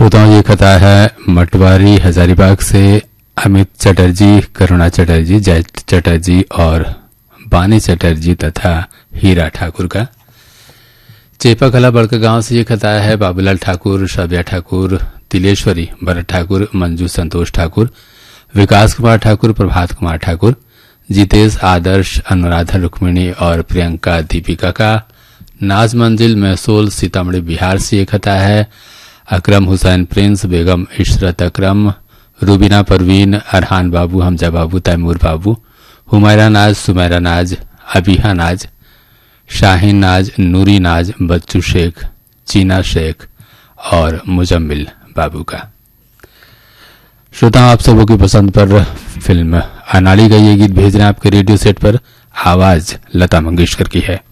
श्रोताओं, ये कथा है मटवारी हजारीबाग से अमित चटर्जी, करुणा चटर्जी, जय चटर्जी और बानी चटर्जी तथा हीरा ठाकुर का। चेपाकला बड़का गांव से ये कथा है बाबूलाल ठाकुर, शव्या ठाकुर, तिलेश्वरी, भरत ठाकुर, मंजू संतोष ठाकुर, विकास कुमार ठाकुर, प्रभात कुमार ठाकुर, जितेश, आदर्श, अनुराधा, रुक्मिणी और प्रियंका दीपिका का। नाज मंजिल मैसूल सीतामढ़ी बिहार से ये कथा है अकरम हुसैन प्रिंस, बेगम इशरत अकरम, रूबीना परवीन, अरहान बाबू, हमजा बाबू, तैमूर बाबू, हुमैरा नाज, सुमैरा नाज, अबीहा नाज, शाहीन नाज, नूरी नाज, बच्चू शेख, चीना शेख और मुजम्मिल बाबू का। श्रोताओं, आप सबों की पसंद पर फिल्म अनाड़ी का ये गीत भेज रहे हैं आपके रेडियो सेट पर। आवाज लता मंगेशकर की है।